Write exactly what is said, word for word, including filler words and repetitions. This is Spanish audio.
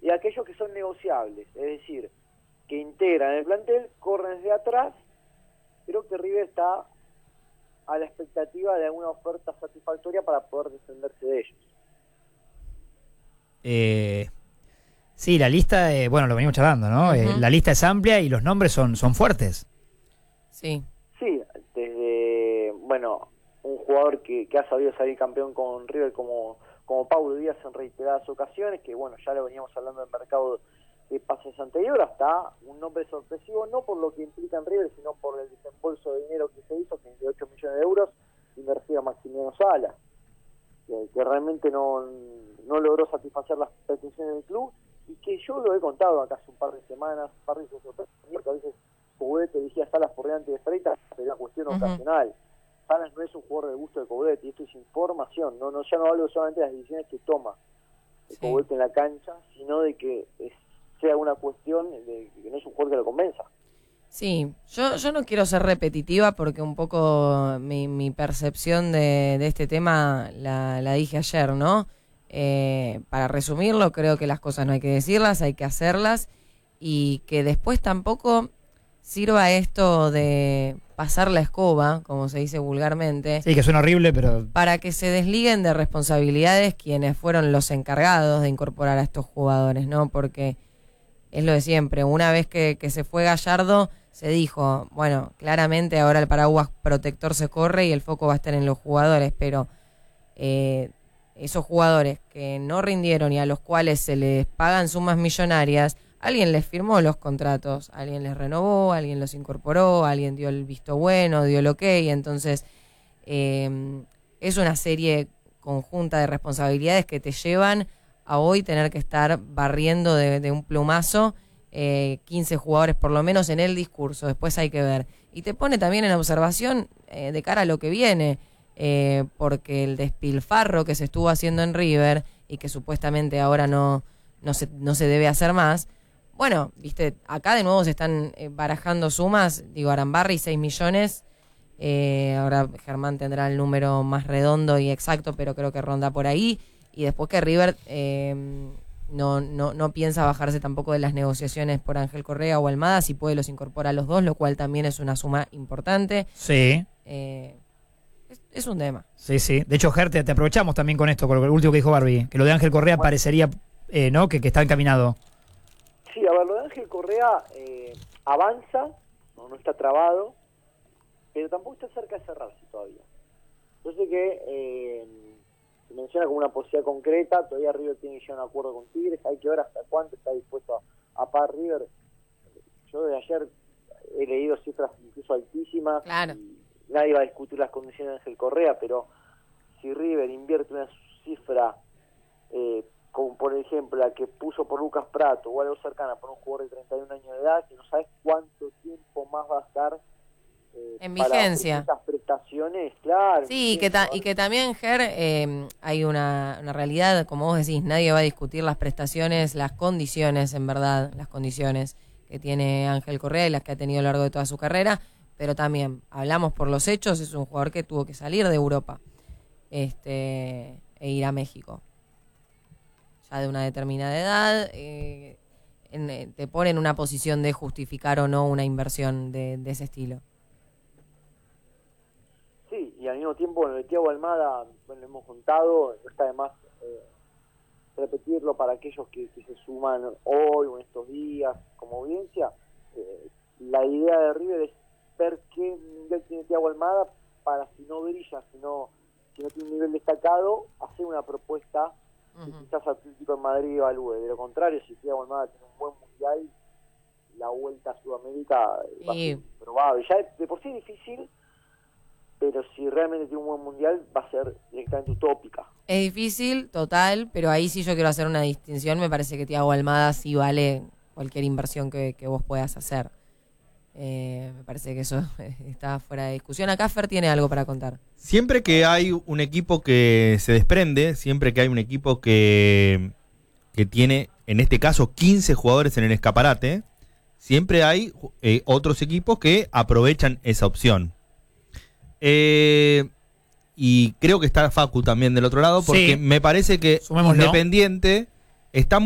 y aquellos que son negociables, es decir, que integran el plantel, corren desde atrás. Creo que River está a la expectativa de alguna oferta satisfactoria para poder defenderse de ellos. Eh, sí, la lista, eh, bueno, lo venimos charlando, ¿no? Uh-huh. Eh, la lista es amplia y los nombres son, son fuertes. Sí. Sí, desde, bueno, un jugador que, que ha sabido salir campeón con River como, como Paulo Díaz en reiteradas ocasiones, que bueno, ya lo veníamos hablando del mercado de pases anterior, hasta un nombre sorpresivo, no por lo que implica en River, sino por el desembolso de dinero que se hizo, que es de ocho millones de euros, y me refiero a Maximiliano Sala, que, que realmente no, no logró satisfacer las pretensiones del club, y que yo lo he contado acá hace un par de semanas, un par de semanas, que a veces Coudet elegía Salas por delante de Freitas, pero era cuestión uh-huh. ocasional. Salas no es un jugador de gusto de Coudet, y esto es información, no, no ya no hablo solamente de las decisiones que toma sí. Coudet en la cancha, sino de que es sea una cuestión de que no es un jugador que lo convenza. Sí, yo yo no quiero ser repetitiva porque un poco mi, mi percepción de, de este tema la, la dije ayer, ¿no? Eh, para resumirlo, creo que las cosas no hay que decirlas, hay que hacerlas, y que después tampoco sirva esto de pasar la escoba, como se dice vulgarmente. Sí, que suena horrible, pero... Para que se desliguen de responsabilidades quienes fueron los encargados de incorporar a estos jugadores, ¿no? Porque es lo de siempre, una vez que, que se fue Gallardo, se dijo, bueno, claramente ahora el paraguas protector se corre y el foco va a estar en los jugadores, pero eh, esos jugadores que no rindieron y a los cuales se les pagan sumas millonarias, alguien les firmó los contratos, alguien les renovó, alguien los incorporó, alguien dio el visto bueno, dio el ok, entonces eh, es una serie conjunta de responsabilidades que te llevan a hoy tener que estar barriendo de, de un plumazo eh, quince jugadores por lo menos en el discurso, después hay que ver. Y te pone también en observación eh, de cara a lo que viene, eh, porque el despilfarro que se estuvo haciendo en River y que supuestamente ahora no, no, se, no se debe hacer más, bueno, viste, acá de nuevo se están eh, barajando sumas, digo, Arambarri seis millones, eh, ahora Germán tendrá el número más redondo y exacto, pero creo que ronda por ahí. Y después que River eh, no, no, no piensa bajarse tampoco de las negociaciones por Ángel Correa o Almada, si puede los incorpora a los dos, lo cual también es una suma importante. Sí. Eh, es, es un tema. Sí, sí. De hecho, Ger, te, te aprovechamos también con esto, con lo último que dijo Barbie, que lo de Ángel Correa bueno. parecería, eh, ¿no? Que, que está encaminado. Sí, a ver, lo de Ángel Correa eh, avanza, no, no está trabado, pero tampoco está cerca de cerrarse todavía. Yo sé que... Eh, se menciona como una posibilidad concreta, todavía River tiene ya un acuerdo con Tigres, hay que ver hasta cuánto está dispuesto a, a pagar River. Yo desde ayer he leído cifras incluso altísimas, claro. Y nadie va a discutir las condiciones de Ángel Correa, pero si River invierte una cifra, eh, como por ejemplo la que puso por Lucas Prato o algo cercana por un jugador de treinta y un años de edad, que no sabes cuánto tiempo más va a estar Eh, en vigencia. Estas prestaciones, claro. Sí, y que, ta- y que también, Ger, eh, hay una, una realidad, como vos decís, nadie va a discutir las prestaciones, las condiciones, en verdad, las condiciones que tiene Ángel Correa y las que ha tenido a lo largo de toda su carrera, pero también, hablamos por los hechos, es un jugador que tuvo que salir de Europa este e ir a México. Ya de una determinada edad, eh, en, te pone en una posición de justificar o no una inversión de, de ese estilo. Sí, y al mismo tiempo, bueno, el Thiago Almada, bueno, lo hemos contado, no está de más eh, repetirlo para aquellos que, que se suman hoy o en estos días como audiencia. Eh, la idea de River es ver qué nivel tiene Thiago Almada para, si no brilla, si no, si no tiene un nivel destacado, hacer una propuesta uh-huh. que quizás Atlético de Madrid evalúe. De lo contrario, si Thiago Almada tiene un buen mundial, la vuelta a Sudamérica va y... a ser probable. Ya de por sí es difícil, pero si realmente tiene un buen mundial va a ser directamente utópica. Es difícil, total, pero ahí sí yo quiero hacer una distinción. Me parece que Thiago Almada sí vale cualquier inversión que, que vos puedas hacer. Eh, me parece que eso está fuera de discusión. Acá Fer tiene algo para contar. Siempre que hay un equipo que se desprende, siempre que hay un equipo que, que tiene, en este caso, quince jugadores en el escaparate, siempre hay eh, otros equipos que aprovechan esa opción. Eh, y creo que está Facu también del otro lado, porque sí. me parece que Sumémoslo. Independiente está muy